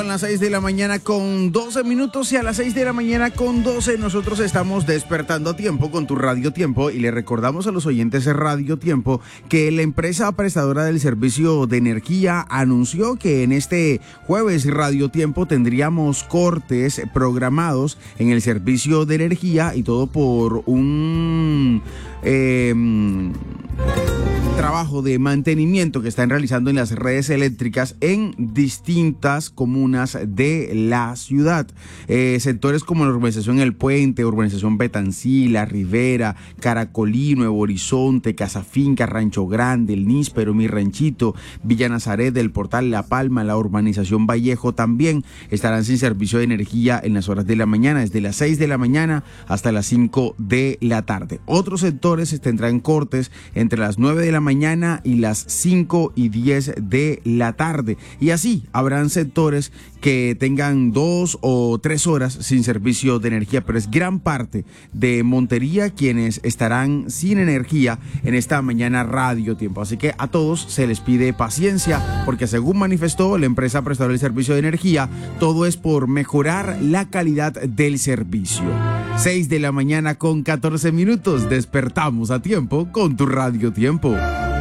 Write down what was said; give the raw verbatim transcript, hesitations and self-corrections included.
Son las seis de la mañana con doce minutos y a las seis de la mañana con doce nosotros estamos despertando a tiempo con tu Radio Tiempo y le recordamos a los oyentes de Radio Tiempo que la empresa prestadora del servicio de energía anunció que en este jueves Radio Tiempo tendríamos cortes programados en el servicio de energía y todo por un eh, trabajo de mantenimiento que están realizando en las redes eléctricas en distintas comunas de la ciudad. Eh, sectores como la urbanización El Puente, urbanización Betancí, La Ribera, Caracolí, Nuevo Horizonte, Casa Finca, Rancho Grande, El Níspero, Mi Ranchito, Villa Nazaret, El Portal, La Palma, la urbanización Vallejo también estarán sin servicio de energía en las horas de la mañana, desde las seis de la mañana hasta las cinco de la tarde. Otros sectores tendrán cortes entre las nueve de la mañana y las cinco y diez de la tarde. Y así habrán sectores que tengan dos o tres horas sin servicio de energía, pero es gran parte de Montería quienes estarán sin energía en esta mañana Radio Tiempo. Así que a todos se les pide paciencia porque según manifestó la empresa prestadora del servicio de energía, todo es por mejorar la calidad del servicio. seis de la mañana con catorce minutos, despertamos a tiempo con tu Radio Tiempo.